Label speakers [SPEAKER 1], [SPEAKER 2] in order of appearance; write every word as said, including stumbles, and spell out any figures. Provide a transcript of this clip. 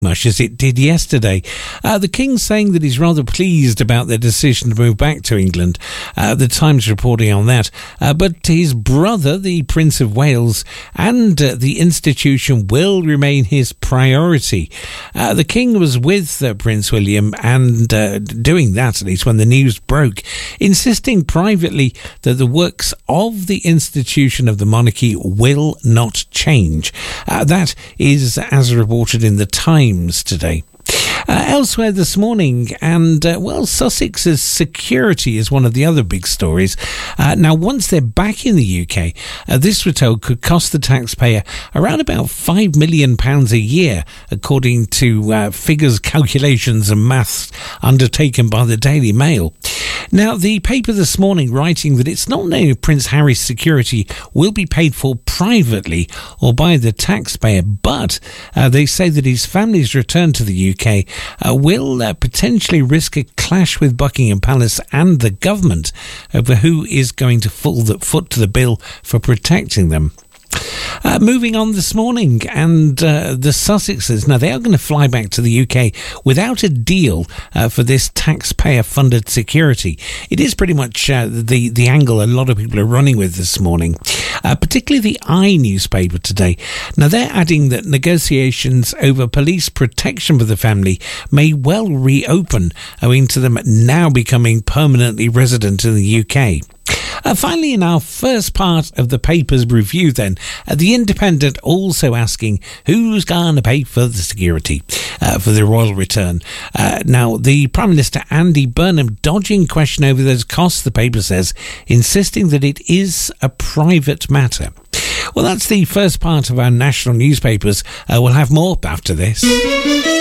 [SPEAKER 1] much as it did yesterday. Uh, the King's saying that he's rather pleased about their decision to move back to England. Uh, the Times reporting on that. Uh, but his brother, the Prince of Wales, and uh, the institution will remain his priority. Uh, the King was with uh, Prince William and uh, doing that, at least when the news broke, insisting privately that the works of the institution of the monarchy will not change. Uh, that is as reported in the Times today. Uh, elsewhere this morning, and uh, well, Sussex's security is one of the other big stories. Uh, now, once they're back in the U K, uh, this, we're told, could cost the taxpayer around about five million pounds a year, according to uh, figures, calculations and maths undertaken by the Daily Mail. Now, the paper this morning writing that it's not known if Prince Harry's security will be paid for privately or by the taxpayer, but uh, they say that his family's return to the U K uh, will uh, potentially risk a clash with Buckingham Palace and the government over who is going to foot the, foot to the bill for protecting them. Uh, moving on this morning, and uh, the Sussexes, now they are going to fly back to the U K without a deal uh, for this taxpayer-funded security. It is pretty much uh, the, the angle a lot of people are running with this morning, uh, particularly the I newspaper today. Now they're adding that negotiations over police protection for the family may well reopen, owing to them now becoming permanently resident in the U K. Uh, finally, in our first part of the paper's review then, uh, The Independent also asking who's going to pay for the security uh, for the royal return. Uh, now, the Prime Minister Andy Burnham dodging question over those costs, the paper says, insisting that it is a private matter. Well, that's the first part of our national newspapers. Uh, we'll have more after this.